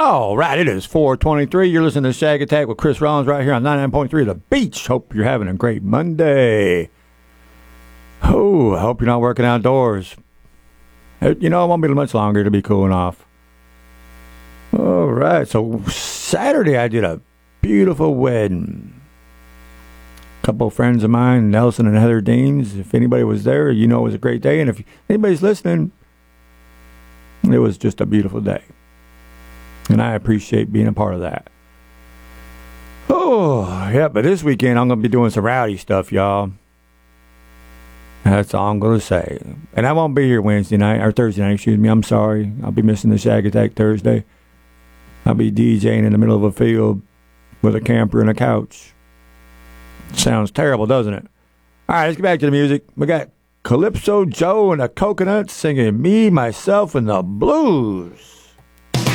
All right, it is 4:23. You're listening to Shag Attack with Chris Rollins right here on 99.3 The Beach. Hope you're having a great Monday. Oh, I hope you're not working outdoors. You know, it won't be much longer. It'll be cooling off. All right, so Saturday I did a beautiful wedding. A couple of friends of mine, Nelson and Heather Deans. If anybody was there, you know it was a great day. And if anybody's listening, it was just a beautiful day. And I appreciate being a part of that. Oh, yeah, but this weekend I'm going to be doing some rowdy stuff, y'all. That's all I'm going to say. And I won't be here Thursday night, excuse me. I'm sorry. I'll be missing the Shag Attack Thursday. I'll be DJing in the middle of a field with a camper and a couch. Sounds terrible, doesn't it? All right, let's get back to the music. We got Calypso Joe and the Coconuts singing Me, Myself, and the Blues.